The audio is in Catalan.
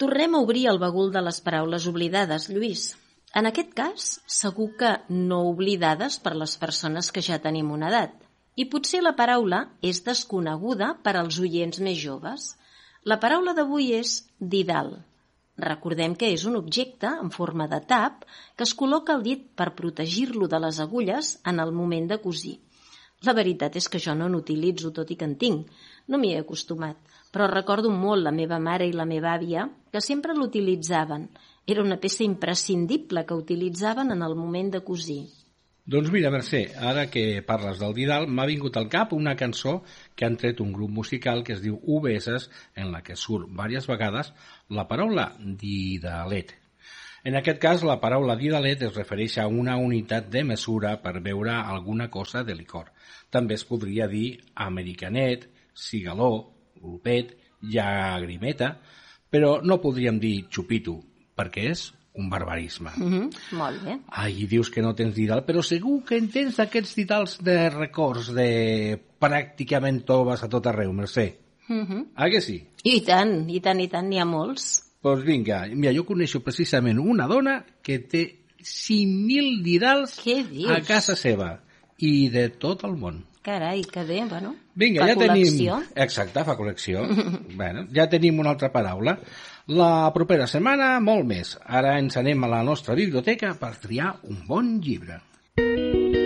Tornem a obrir el bagul de les paraules oblidades, Lluís. En aquest cas, segur que no oblidades per les persones que ja tenim una edat. I potser la paraula és desconeguda per als oients més joves. La paraula d'avui és didal. Recordem que és un objecte en forma de tap que es col·loca al dit per protegir-lo de les agulles en el moment de cosir. La veritat és que jo no n'utilitzo, tot i que en tinc. No m'hi he acostumat, però recordo molt la meva mare i la meva àvia que sempre l'utilitzaven. Era una peça imprescindible que utilitzaven en el moment de cosir. Doncs mira, Mercè, ara que parles del didal, m'ha vingut al cap una cançó que han tret un grup musical que es diu UBS, en la que surt diverses vegades la paraula didalet. En aquest cas, la paraula didalet es refereix a una unitat de mesura per beure alguna cosa de licor. També es podria dir americanet, cigaló, glopet, llagrimeta, però no podríem dir xupito, perquè és un barbarisme. Molt bé. Ai, dius que no tens didal, però segur que en tens aquests didals de records de pràcticament toves a tot arreu, Mercè. Ah, que sí? I tant, n'hi ha molts. Doncs vinga, mira, jo coneixo precisament una dona que té 5.000 didals a casa seva i de tot el món. Carai, que bé, bueno. Vinga, ja col·lecció. Exacte, fa col·lecció. Bueno, ja tenim una altra paraula. La propera setmana, molt més. Ara ens anem a la nostra biblioteca per triar un bon llibre.